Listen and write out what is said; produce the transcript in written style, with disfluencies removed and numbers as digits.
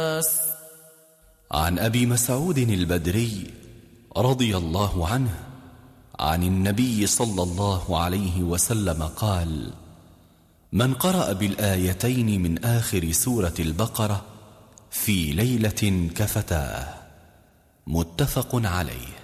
عن أبي مسعود البدري رضي الله عنه عن النبي صلى الله عليه وسلم قال: من قرأ بالآيتين من آخر سورة البقرة في ليلة كفتاه. متفق عليه.